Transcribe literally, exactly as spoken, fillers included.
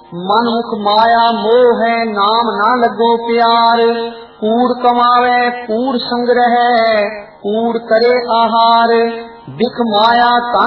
मन मुख माया मोह है, नाम ना लगो प्यार। कूड़ कमावे कूड़ संग्रह, कूड़ करे आहार। बिख माया तन